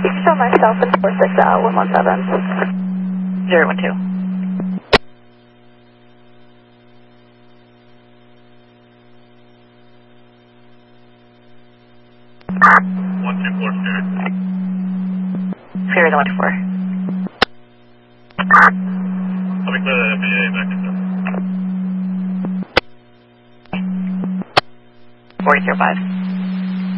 You can show myself in 46 117. 012. Spirit 124. Let me clear the FAA back into 405.